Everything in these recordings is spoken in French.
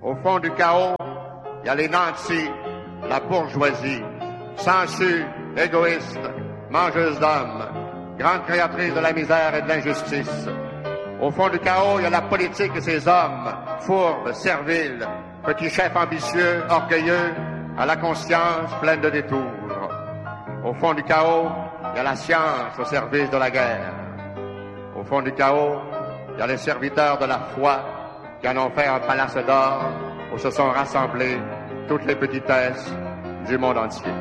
Au fond du chaos, il y a les nantis, la bourgeoisie, sensues, égoïste, mangeuse d'hommes, grande créatrice de la misère et de l'injustice. Au fond du chaos, il y a la politique et ses hommes, fourbes, serviles, petits chefs ambitieux, orgueilleux, à la conscience pleine de détours. Au fond du chaos, il y a la science au service de la guerre. Au fond du chaos, il y a les serviteurs de la foi qui en ont fait un palace d'or où se sont rassemblées toutes les petitesses du monde entier.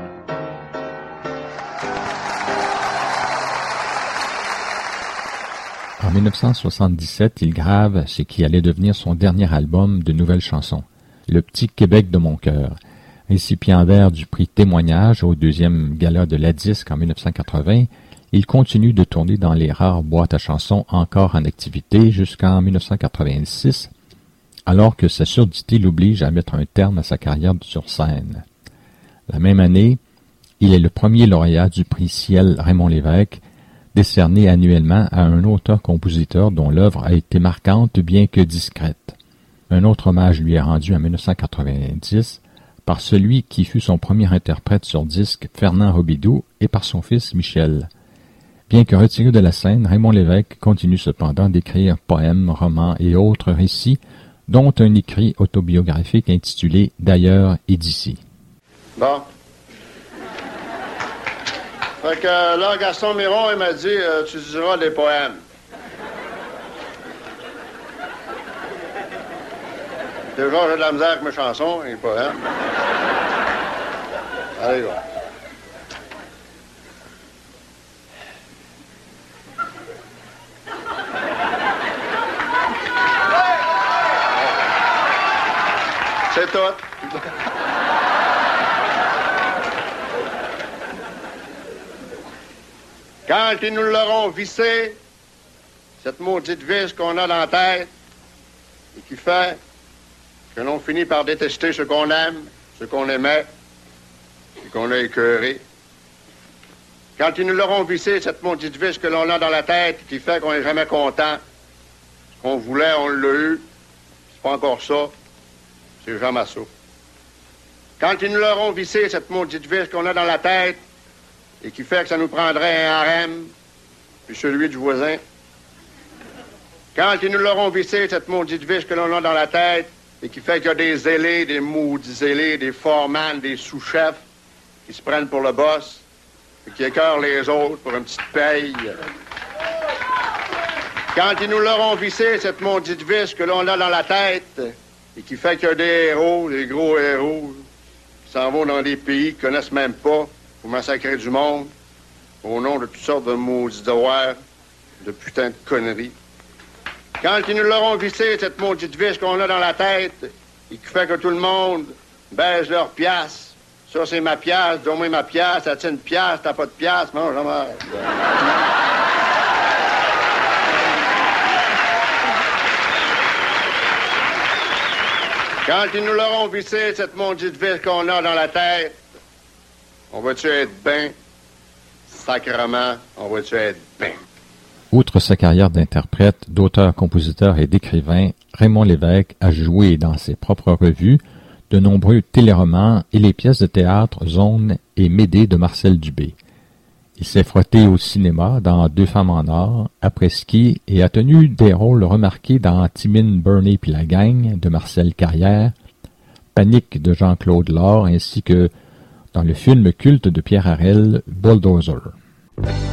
En 1977, il grave ce qui allait devenir son dernier album de nouvelles chansons, Le Petit Québec de mon cœur. Récipiendaire du prix Témoignage au deuxième gala de la disque en 1980, il continue de tourner dans les rares boîtes à chansons encore en activité jusqu'en 1986, alors que sa surdité l'oblige à mettre un terme à sa carrière sur scène. La même année, il est le premier lauréat du prix Ciel Raymond Lévesque, décerné annuellement à un auteur-compositeur dont l'œuvre a été marquante bien que discrète. Un autre hommage lui est rendu en 1990 par celui qui fut son premier interprète sur disque, Fernand Robidoux, et par son fils Michel. Bien que retiré de la scène, Raymond Lévesque continue cependant d'écrire poèmes, romans et autres récits, dont un écrit autobiographique intitulé « D'ailleurs et d'ici ». Bon. Fait que là, Gaston Miron, il m'a dit, tu diras des poèmes. Déjà, j'ai de la misère avec mes chansons et les poèmes. Allez, va. C'est tout. Quand ils nous l'auront vissé, cette maudite vis qu'on a dans la tête, et qui fait que l'on finit par détester ce qu'on aime, ce qu'on aimait, et qu'on a écœuré. Quand ils nous l'auront vissé, cette maudite vis que l'on a dans la tête, qui fait qu'on n'est jamais content, ce qu'on voulait, on l'a eu, c'est pas encore ça, c'est jamais ça. Quand ils nous l'auront vissé, cette maudite vis qu'on a dans la tête, et qui fait que ça nous prendrait un harem, puis celui du voisin. Quand ils nous l'auront vissé, cette maudite vis que l'on a dans la tête, et qui fait qu'il y a des zélés, des maudits zélés, des foreman, des sous-chefs, qui se prennent pour le boss, et qui écœurent les autres pour une petite paye. Quand ils nous l'auront vissé, cette maudite vis que l'on a dans la tête, et qui fait qu'il y a des héros, des gros héros, qui s'en vont dans des pays qu'ils connaissent même pas, pour massacrer du monde, au nom de toutes sortes de maudits devoirs, de putain de conneries. Quand ils nous l'auront vissé, cette maudite vis qu'on a dans la tête, et qui fait que tout le monde baisse leur pièce. Ça, c'est ma pièce, donne-moi ma pièce, ça tient une pièce, t'as pas de pièce, mange la merde. Quand ils nous l'auront vissé, cette maudite vis qu'on a dans la tête, on va-tu être ben? Sacrement, on va-tu être ben? Outre sa carrière d'interprète, d'auteur, compositeur et d'écrivain, Raymond Lévesque a joué dans ses propres revues de nombreux téléromans et les pièces de théâtre Zone et Médée de Marcel Dubé. Il s'est frotté au cinéma dans Deux femmes en or, Après-ski et a tenu des rôles remarqués dans Timine, Burney puis la gang de Marcel Carrière, Panique de Jean-Claude Laure ainsi que dans le film culte de Pierre Harel, Bulldozer.